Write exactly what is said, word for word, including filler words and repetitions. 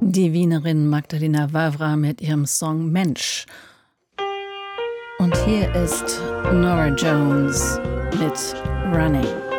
Die Wienerin Magdalena Wawra mit ihrem Song Mensch. Und hier ist Norah Jones mit Running.